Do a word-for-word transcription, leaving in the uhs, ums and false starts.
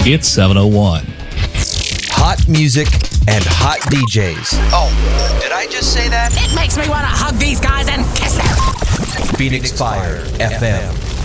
It's seven oh one. Hot music and hot D Js. Oh, did I just say that? It makes me want to hug these guys and kiss them. Phoenix Fire F M.